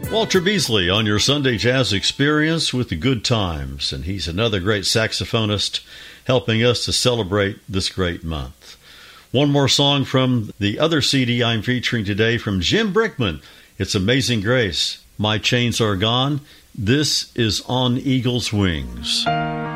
Walter Beasley on your Sunday Jazz Experience with the Good Times, and he's another great saxophonist helping us to celebrate this great month. One more song from the other CD I'm featuring today from Jim Brickman. It's Amazing Grace. My Chains Are Gone. This is On Eagle's Wings.